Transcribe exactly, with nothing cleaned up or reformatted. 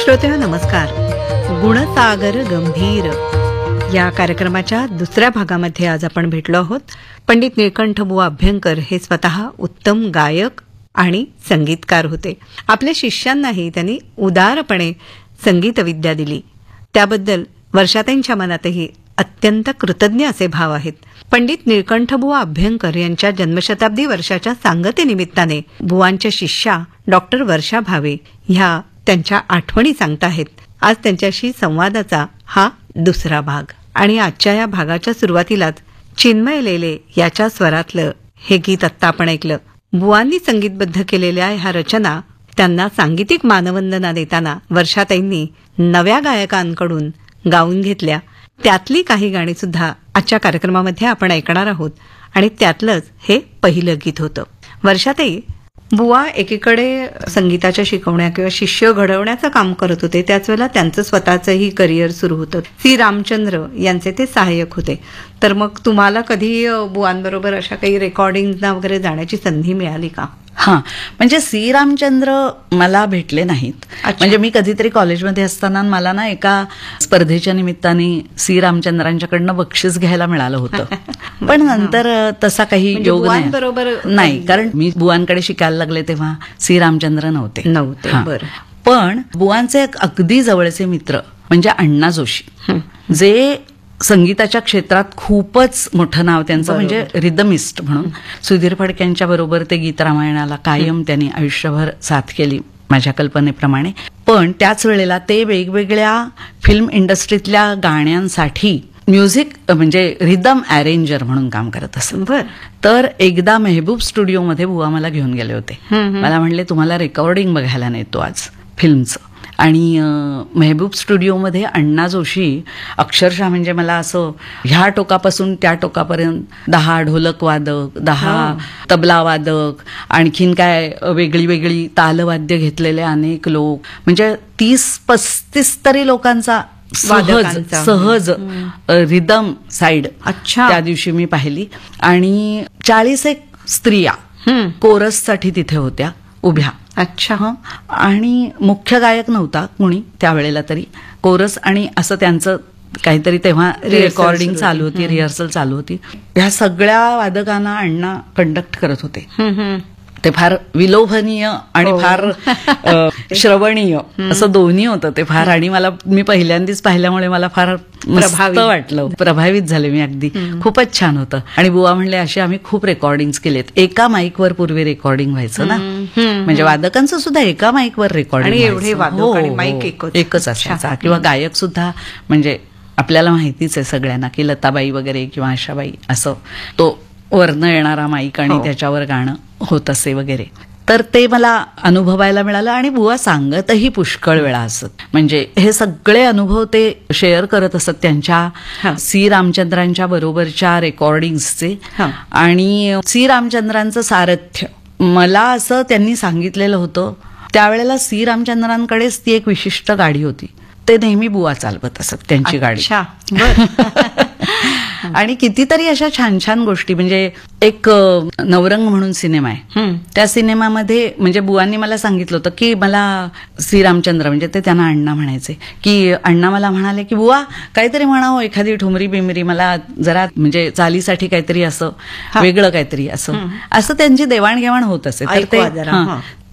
श्रोत्या नमस्कार. गुणसागर गंभीर या कार्यक्रमाच्या दुसऱ्या भागामध्ये आज आपण भेटलो आहोत. पंडित निळकंठ बुवा अभ्यंकर हे स्वतः उत्तम गायक आणि संगीतकार होते. आपल्या शिष्यांनाही त्यांनी उदारपणे संगीत विद्या दिली. त्याबद्दल वर्षाताईंच्या मनातही अत्यंत कृतज्ञ असे भाव आहेत. पंडित निळकंठबुवा अभ्यंकर यांच्या जन्मशताब्दी वर्षाच्या सांगतेनिमित्ताने बुवांच्या शिष्या डॉक्टर वर्षा भावे ह्या त्यांच्या आठवणी सांगताहेत. आज त्यांच्याशी संवादाचा हा दुसरा भाग. आणि आजच्या या भागाच्या सुरुवातीलाच चिन्मय लेले याच्या स्वरातलं हे गीत आत्ता आपण ऐकलं. बुवांनी संगीतबद्ध केलेल्या ह्या रचना त्यांना सांगीतिक मानवंदना देताना वर्षाताईंनी नव्या गायकांकडून गाऊन घेतल्या. त्यातली काही गाणी सुद्धा आजच्या कार्यक्रमामध्ये आपण ऐकणार आहोत आणि त्यातलंच हे पहिलं गीत होतं. वर्षाताई, बुवा एकीकडे संगीताच्या शिकवण्या किंवा शिष्य घडवण्याचं काम करत होते, त्याच वेळेला त्यांचं स्वतःचंही करिअर सुरू होतं. सी रामचंद्र यांचे ते सहाय्यक होते. तर मग तुम्हाला कधी बुवांबरोबर अशा काही रेकॉर्डिंगना वगैरे जाण्याची संधी मिळाली का? हां, म्हणजे सी रामचंद्र मला भेटले नाहीत. म्हणजे मी कधीतरी कॉलेजमध्ये असताना मला ना एका स्पर्धेच्या निमित्ताने सी रामचंद्रांच्याकडनं बक्षीस घ्यायला मिळालं होतं. पण नंतर तसा काही योग बरोबर नाही, कारण मी बुवांकडे शिकायला लागले तेव्हा सी रामचंद्र नव्हते नव्हते बरं. पण बुवांचे एक अगदी जवळचे मित्र म्हणजे अण्णा जोशी, जे संगीताच्या क्षेत्रात खूपच मोठं नाव त्यांचं, म्हणजे रिदमिस्ट म्हणून. सुधीर फडक्यांच्या बरोबर ते गीत रामायणाला कायम त्यांनी आयुष्यभर साथ केली माझ्या कल्पनेप्रमाणे. पण त्याच वेळेला ते वेगवेगळ्या फिल्म इंडस्ट्रीतल्या गाण्यांसाठी म्युझिक म्हणजे रिदम अरेंजर म्हणून काम करत असत. बर. तर एकदा मेहबूब स्टुडिओमध्ये बुवा मला घेऊन गेले होते. मला म्हणले, तुम्हाला रेकॉर्डिंग बघायला नेतो आज फिल्मचं. आणि मेहबूब स्टुडिओमध्ये अण्णा जोशी अक्षरशः म्हणजे मला असं ह्या टोकापासून त्या टोकापर्यंत दहा ढोलक वादक, दहा तबला वादक, आणखीन काय वेगळी वेगळी तालवाद्य घेतलेले अनेक लोक, म्हणजे तीस पस्तीस तरी लोकांचा सहज सहज रिदम साईड अच्छा त्या दिवशी मी पाहिली. आणि चाळीस एक स्त्रिया कोरससाठी तिथे होत्या उभ्या. अच्छा. हा, आणि मुख्य गायक नव्हता कुणी त्यावेळेला, तरी कोरस आणि असं त्यांचं काहीतरी तेव्हा रेकॉर्डिंग चालू होती, रिहर्सल चालू होती. ह्या सगळ्या वादकांना अण्णा कंडक्ट करत होते. ते फार विलोभनीय आणि फार श्रवणीय असं दोन्ही होतं ते फार. आणि मला मी पहिल्यांदाच पाहिल्यामुळे मला फार मस्त वाटलं, प्रभावित झाले मी अगदी. खूपच छान होतं. आणि बुवा म्हणले, असे आम्ही खूप रेकॉर्डिंग केलेत. एका माईकवर पूर्वी रेकॉर्डिंग व्हायचं ना, म्हणजे वादकांचं सुद्धा एका माईकवर रेकॉर्डिंग, एवढे वादक आणि माईक एकच असायचा. किंवा गायक सुद्धा, म्हणजे आपल्याला माहितीच आहे सगळ्यांना की लताबाई वगैरे किंवा आशाबाई असं तो वरनं येणारा माईक आणि त्याच्यावर गाणं होत असे वगैरे. तर ते मला अनुभवायला मिळालं. आणि बुवा सांगतही पुष्कळ वेळा असत. म्हणजे हे सगळे अनुभव ते शेअर करत असत त्यांच्या सी रामचंद्रांच्या बरोबरच्या रेकॉर्डिंग्सचे. आणि सी रामचंद्रांचं सारथ्य मला असं त्यांनी सांगितलेलं होतं. त्यावेळेला सी रामचंद्रांकडेच ती एक विशिष्ट गाडी होती, ते नेहमी बुवा चालवत असत त्यांची गाडी. आणि कितीतरी अशा छान छान गोष्टी, म्हणजे एक नवरंग म्हणून सिनेमा आहे, त्या सिनेमामध्ये म्हणजे बुवांनी मला सांगितलं होतं की मला सी रामचंद्र, म्हणजे ते त्यांना अण्णा म्हणायचे, की अण्णा मला म्हणाले की बुवा काहीतरी म्हणावं, एखादी ठुमरी बिमरी, मला जरा म्हणजे चालीसाठी काहीतरी असं वेगळं काहीतरी असं असं त्यांची देवाणघेवाण होत असे. तर ते